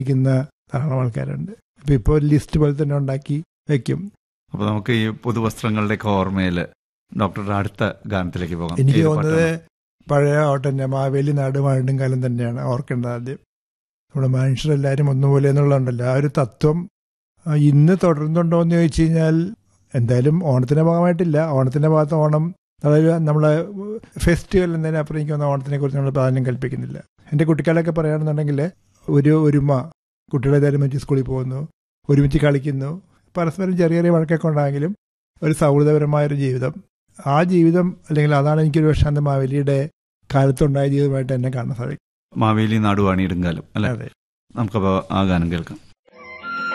ഇരിക്കുന്ന ധാരാളം ആൾക്കാരുണ്ട്. ഇപ്പോൾ ലിസ്റ്റ് പോലെ തന്നെ ഉണ്ടാക്കി വെക്കും. അപ്പോൾ നമുക്ക് ഈ പുതുവസ്ത്രങ്ങളുടെയൊക്കെ ഓർമ്മയിൽ ഡോക്ടറുടെ അടുത്ത ഗാനത്തിലേക്ക് പോകാം. എനിക്ക് തോന്നുന്നത് പഴയ ഓട്ടൻ്റെ മാവേലി നാട് വാഴും കാലം തന്നെയാണ് ഓർക്കേണ്ടത്. ആദ്യം നമ്മുടെ മനുഷ്യരെല്ലാവരും ഒന്നുപോലെ എന്നുള്ളതുണ്ടല്ലോ, ആ ഒരു തത്വം ഇന്ന് തുടരുന്നുണ്ടോ എന്ന് ചോദിച്ചു കഴിഞ്ഞാൽ എന്തായാലും ഓണത്തിൻ്റെ ഭാഗമായിട്ടില്ല. ഓണത്തിൻ്റെ ഭാഗത്ത് ഓണം അതായത് നമ്മളെ ഫെസ്റ്റിവൽ എന്നതിനപ്പുറം എനിക്ക് തോന്നുന്ന ഓണത്തിനെ കുറിച്ച് നമ്മൾ പ്രാധാന്യം കൽപ്പിക്കുന്നില്ല. എൻ്റെ കുട്ടിക്കാലൊക്കെ പറയുകയാണെന്നുണ്ടെങ്കിൽ ഒരുമ, കുട്ടികളെല്ലാവരും വെച്ച് സ്കൂളിൽ പോകുന്നു, ഒരുമിച്ച് കളിക്കുന്നു, പരസ്പരം ചെറിയ ചെറിയ വഴക്കൊക്കെ ഉണ്ടായെങ്കിലും ഒരു സൗഹൃദപരമായൊരു ജീവിതം. ആ ജീവിതം അല്ലെങ്കിൽ അതാണ് എനിക്കൊരു പക്ഷേ മാവേലിയുടെ കാലത്തുണ്ടായ ജീവിതമായിട്ട് എന്നെ കാണാൻ സാധിക്കും. മാവേലി നാടുവാണിയിടും കാലം അല്ലേ? അതെ. നമുക്കപ്പോൾ ആ ഗാനം കേൾക്കാം.